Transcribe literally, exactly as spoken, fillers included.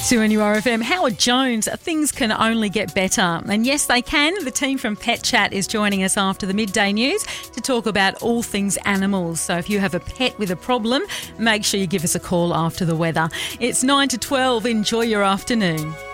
two N U R F M. Howard Jones, things can only get better. And yes, they can. The team from Pet Chat is joining us after the midday news to talk about all things animals. So if you have a pet with a problem, make sure you give us a call after the weather. It's nine to twelve. Enjoy your afternoon.